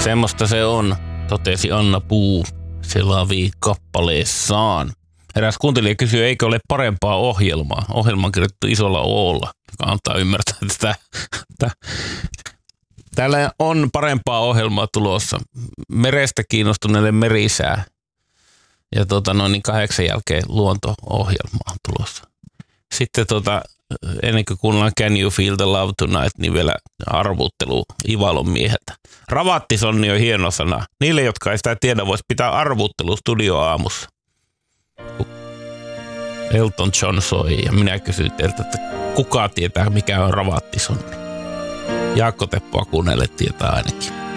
Semmoista se on, totesi Anna Puu Selavi kappaleessaan. Eräs kuuntelija kysyi, eikö ole parempaa ohjelmaa. Ohjelma on kirjoittu isolla O:lla, joka antaa ymmärtää, että täällä on parempaa ohjelmaa tulossa. Merestä kiinnostuneille merisää. Ja 8 jälkeen luonto-ohjelma on tulossa. Sitten ennen kuin kuunnellaan Can You Feel the Love Tonight, niin vielä arvuuttelu Ivalon mieheltä. Ravattisonni on hieno sana. Niille, jotka ei sitä tiedä, voisi pitää arvuuttelu studioaamussa. Elton John soi ja minä kysyin teiltä, että kuka tietää mikä on ravattisonni. Jaakko Teppoa kuunnelle tietää ainakin.